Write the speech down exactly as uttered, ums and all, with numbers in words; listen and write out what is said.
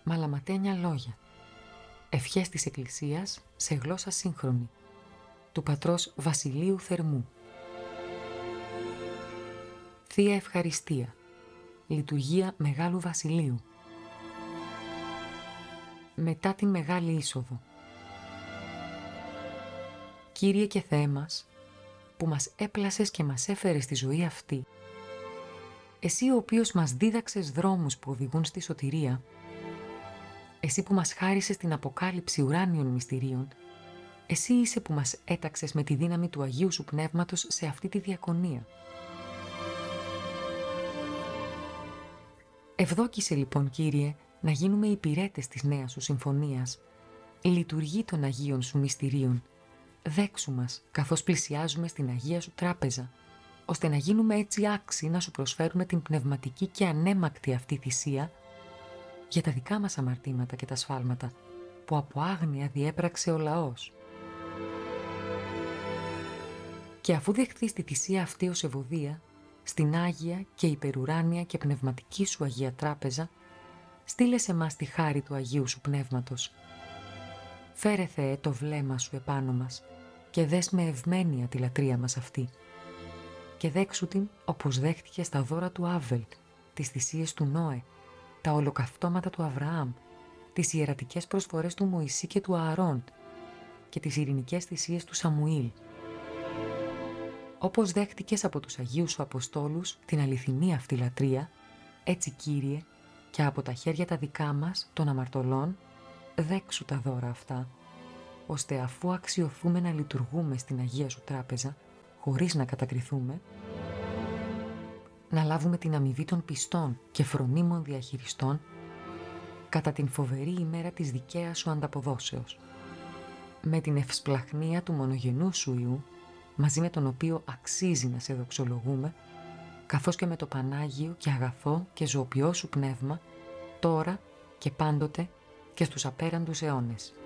μαλαματένια λόγια, ευχές της Εκκλησίας σε γλώσσα σύγχρονη, του πατρός Βασιλείου Θερμού. Θεία Ευχαριστία, λειτουργία Μεγάλου Βασιλείου. Μετά την Μεγάλη Είσοδο. Κύριε και Θεέ μας, που μας έπλασες και μας έφερες στη ζωή αυτή, εσύ ο οποίος μας δίδαξες δρόμους που οδηγούν στη σωτηρία, εσύ που μας χάρισες την αποκάλυψη ουράνιων μυστηρίων, εσύ είσαι που μας έταξες με τη δύναμη του Αγίου Σου Πνεύματος σε αυτή τη διακονία. Ευδόκησε λοιπόν, Κύριε, να γίνουμε υπηρέτες της νέας Σου συμφωνίας, λειτουργή των Αγίων Σου μυστηρίων. Δέξου μας καθώς πλησιάζουμε στην Αγία Σου Τράπεζα, ώστε να γίνουμε έτσι άξιοι να Σου προσφέρουμε την πνευματική και ανέμακτη αυτή θυσία για τα δικά μας αμαρτήματα και τα σφάλματα που από άγνοια διέπραξε ο λαός. Και αφού δεχθείς τη θυσία αυτή ως ευωδία, στην Άγια και υπερουράνια και πνευματική Σου Αγία Τράπεζα, στείλε σε μας τη χάρη του Αγίου Σου Πνεύματος. Φέρε, Θεέ, το βλέμμα Σου επάνω μας και δες με ευμένεια τη λατρεία μας αυτή. Και δέξου την όπως δέχτηκες τα δώρα του Άβελ, τις θυσίες του Νόε, τα ολοκαυτώματα του Αβραάμ, τις ιερατικές προσφορές του Μωυσή και του Ααρών και τις ειρηνικές θυσίες του Σαμουήλ. Όπως δέχτηκες από τους Αγίους Σου Αποστόλους την αληθινή αυτή λατρεία, έτσι, Κύριε, και από τα χέρια τα δικά μας, των αμαρτωλών, δέξου τα δώρα αυτά, ώστε αφού αξιωθούμε να λειτουργούμε στην Αγία Σου Τράπεζα, χωρίς να κατακριθούμε, να λάβουμε την αμοιβή των πιστών και φρονίμων διαχειριστών κατά την φοβερή ημέρα της δικαίας Σου ανταποδόσεως. Με την ευσπλαχνία του μονογενού Σου Υιού, μαζί με τον οποίο αξίζει να Σε δοξολογούμε, καθώς και με το Πανάγιο και αγαθό και ζωοποιό Σου Πνεύμα, τώρα και πάντοτε και στους απέραντους αιώνες.